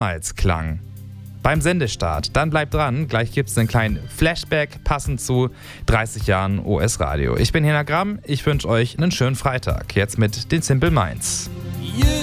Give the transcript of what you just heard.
damals klang. Beim Sendestart. Dann bleibt dran, gleich gibt es einen kleinen Flashback passend zu 30 Jahren OS Radio. Ich bin Hena Gramm, ich wünsche euch einen schönen Freitag. Jetzt mit den Simple Minds.